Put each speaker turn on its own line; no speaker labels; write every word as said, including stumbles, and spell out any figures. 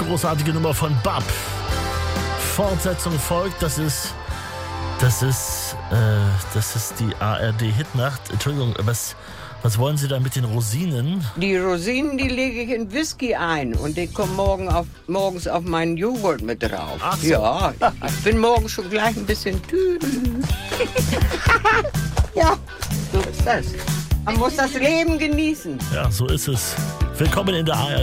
großartige Nummer von Bab. Fortsetzung folgt, das ist, das ist, äh, das ist die A R D-Hitnacht. Entschuldigung, was, was wollen Sie da mit den Rosinen?
Die Rosinen, die lege ich in Whisky ein und die kommen morgen auf, morgens auf meinen Joghurt mit drauf.
Ach so.
Ja, ich bin morgen schon gleich ein bisschen tüdel. Ja, so ist das. Man muss das Leben genießen.
Ja, so ist es. Willkommen in der A R D.